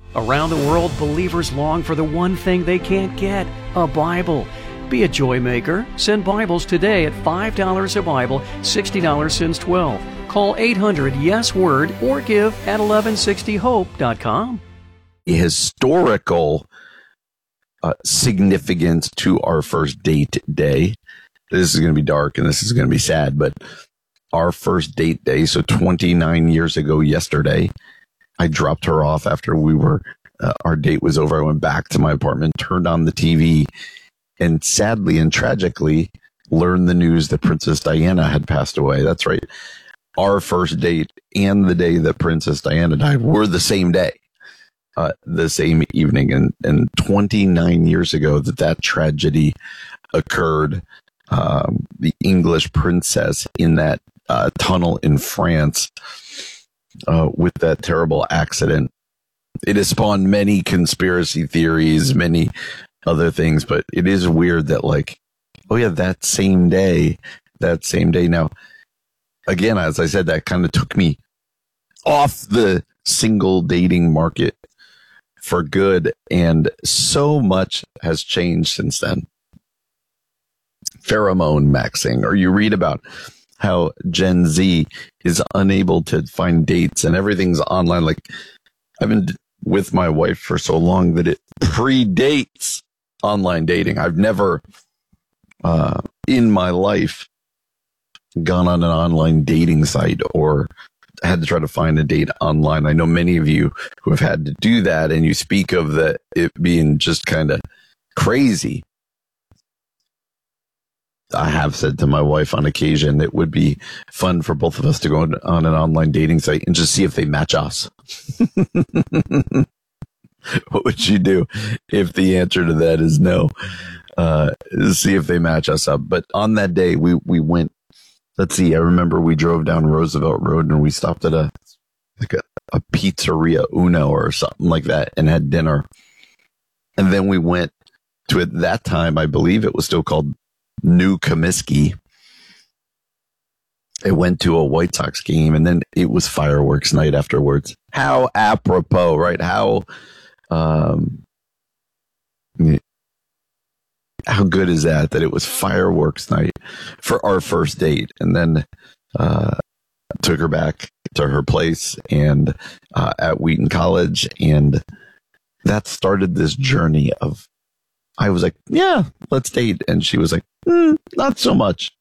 Around the world, believers long for the one thing they can't get, a Bible. Be a joy maker. Send Bibles today at $5 a Bible, $60 since 12. Call 800-YES-WORD or give at 1160hope.com. Historical significance to our first date day. This is going to be dark and this is going to be sad, but our first date day, so 29 years ago yesterday, I dropped her off after our date was over. I went back to my apartment, turned on the TV, and sadly and tragically learned the news that Princess Diana had passed away. That's right. Our first date and the day that Princess Diana died were the same day, the same evening. And 29 years ago that tragedy occurred. The English princess in that tunnel in France with that terrible accident. It has spawned many conspiracy theories, many other things, but it is weird that that same day. Now, again, as I said, that kind of took me off the single dating market for good, and so much has changed since then. Pheromone maxing, or you read about how Gen Z is unable to find dates and everything's online. Like, I've been with my wife for so long that it predates online dating. I've never in my life gone on an online dating site or had to try to find a date online. I know many of you who have had to do that, and you speak of it being just kind of crazy. I have said to my wife on occasion, it would be fun for both of us to go on an online dating site and just see if they match us. What would you do if the answer to that is no? See if they match us up. But on that day, we went, let's see, I remember we drove down Roosevelt Road and we stopped at a pizzeria Uno or something like that and had dinner. And then we went to, at that time, I believe it was still called New Comiskey. I went to a White Sox game, and then it was fireworks night afterwards. How apropos, right? How good is that it was fireworks night for our first date? And then took her back to her place and at Wheaton College, and that started this journey of, I was like, yeah, let's date. And she was like, not so much.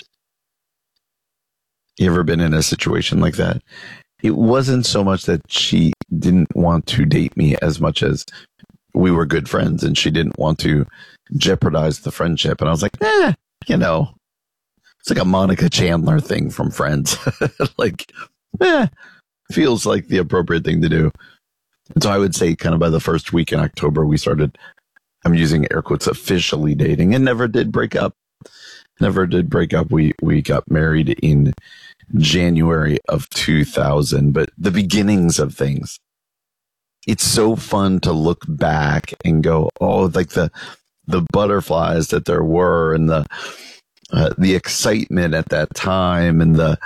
You ever been in a situation like that? It wasn't so much that she didn't want to date me as much as we were good friends and she didn't want to jeopardize the friendship. And I was like, it's like a Monica Chandler thing from Friends. Feels like the appropriate thing to do. And so I would say kind of by the first week in October, we started, I'm using air quotes, officially dating, and never did break up. We got married in January of 2000, but the beginnings of things. It's so fun to look back and go, oh, like the butterflies that there were, and the excitement at that time, and the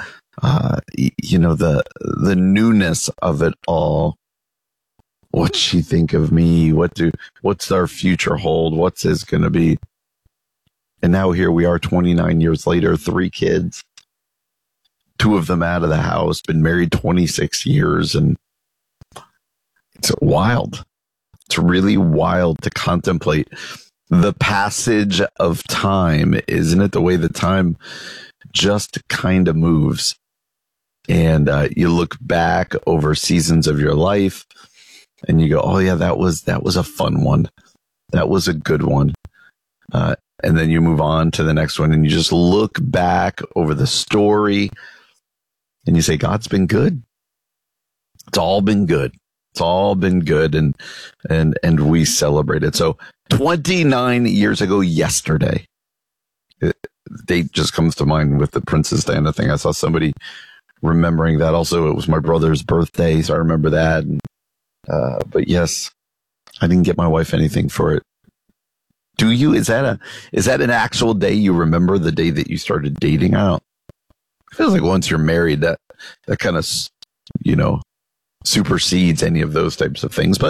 newness of it all. What's she think of me? What's our future hold? What's this going to be? And now here we are 29 years later, 3 kids, 2 of them out of the house, been married 26 years. And it's wild. It's really wild to contemplate the passage of time, isn't it? The way the time just kind of moves. And you look back over seasons of your life and you go, oh yeah, that was a fun one. That was a good one. And then you move on to the next one and you just look back over the story and you say, God's been good. It's all been good. It's all been good. And we celebrate it. So 29 years ago yesterday, the date just comes to mind with the Princess Diana thing. I saw somebody remembering that. Also, it was my brother's birthday, so I remember that. But yes, I didn't get my wife anything for it. Do you? Is that an actual day you remember, the day that you started dating? I don't. It feels like once you're married, that kind of, supersedes any of those types of things. But